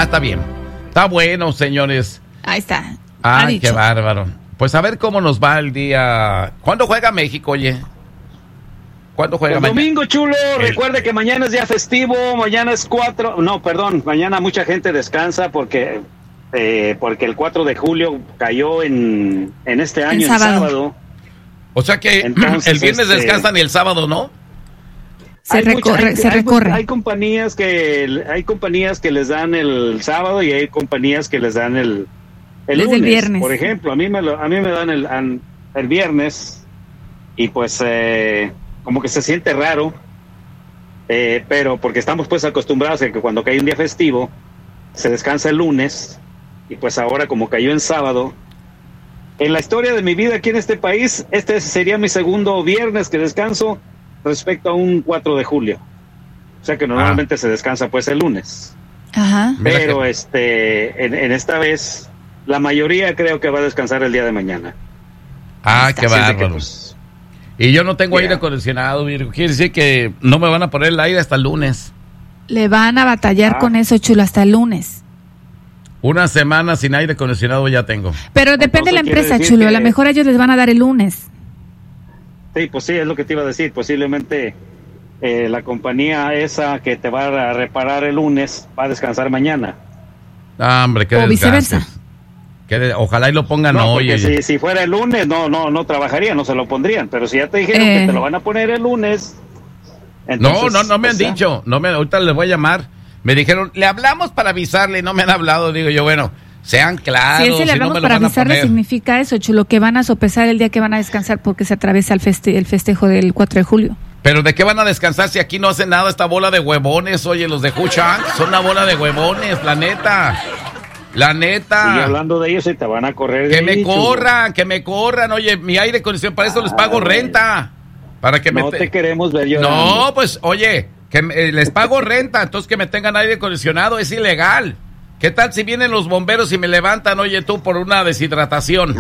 está bien. Está bueno, señores. Ahí está. Ay, qué bárbaro. Pues a ver cómo nos va el día. ¿Cuándo juega México, oye? ¿Cuándo juega el mañana? Domingo, chulo. Recuerde que mañana es día festivo. Mañana es 4. No, perdón. Mañana mucha gente descansa porque el 4 de julio cayó en este año, en sábado. O sea que entonces, el viernes descansan y el sábado no. Se recorre. Hay compañías que les dan el sábado y hay compañías que les dan el lunes. El viernes. Por ejemplo, a mí me dan el viernes y pues como que se siente raro, pero porque estamos pues acostumbrados a que cuando cae un día festivo se descansa el lunes y pues ahora como cayó en sábado. En la historia de mi vida aquí en este país, este sería mi segundo viernes que descanso respecto a un 4 de julio. O sea que normalmente se descansa pues el lunes. Ajá. Pero en esta vez la mayoría creo que va a descansar el día de mañana. Qué bárbaro. Pues, y yo no tengo aire acondicionado, Virgo. Quiere decir que no me van a poner el aire hasta el lunes. Le van a batallar con eso, chulo, hasta el lunes. Una semana sin aire acondicionado ya tengo. Pero depende de la empresa, chulo. A lo mejor ellos les van a dar el lunes. Sí, pues sí, es lo que te iba a decir. Posiblemente la compañía esa que te va a reparar el lunes va a descansar mañana. Hombre, qué descanso. O viceversa. Ojalá y lo pongan hoy. Si fuera el lunes, no trabajarían, no se lo pondrían. Pero si ya te dijeron que te lo van a poner el lunes. Entonces, no me han dicho. Ahorita les voy a llamar. Me dijeron, le hablamos para avisarle, no me han hablado. Digo yo, bueno, sean claros. Si le hablamos no para avisarle, significa eso, chulo, que van a sopesar el día que van a descansar porque se atraviesa el festejo del 4 de julio. ¿Pero de qué van a descansar si aquí no hacen nada esta bola de huevones? Oye, los de Huchang son una bola de huevones, la neta. Sigue hablando de ellos y te van a correr. Que me corran. Oye, mi aire acondicionado, para eso les pago renta. Para que no te queremos ver llorando. No, pues, oye, que les pago renta, entonces que me tengan aire acondicionado es ilegal. ¿Qué tal si vienen los bomberos y me levantan, oye, tú, por una deshidratación?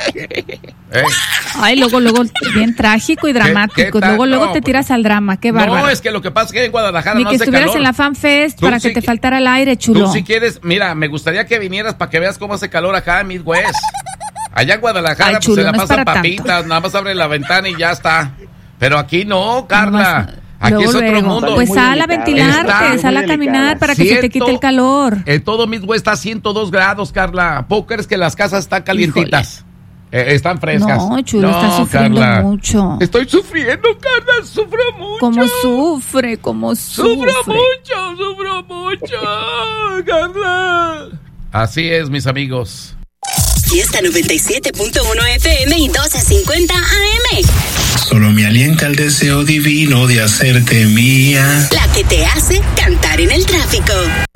Ay, luego, bien trágico y dramático. Luego te tiras al drama, qué bárbaro. No, es que lo que pasa es que en Guadalajara no hace calor. Ni que estuvieras en la Fan Fest para que te faltara el aire, chulo. Tú si quieres, mira, me gustaría que vinieras para que veas cómo hace calor acá en Midwest. Allá en Guadalajara, chulo, pues se la pasan papitas, nada más abre la ventana y ya está. Pero aquí no, Carla. Aquí es otro mundo. Pues sal a ventilarte, sal a caminar para que se te quite el calor. Todo Midwest está a 102 grados, Carla. ¿Poco crees que las casas están calientitas? Están frescas. No, chulo, estás sufriendo mucho. Estoy sufriendo, Carla, sufro mucho. ¿Cómo sufre? Sufro mucho, Carla. Así es, mis amigos. Fiesta 97.1 FM y 1250 AM. Solo me alienta el deseo divino de hacerte mía. La que te hace cantar en el tráfico.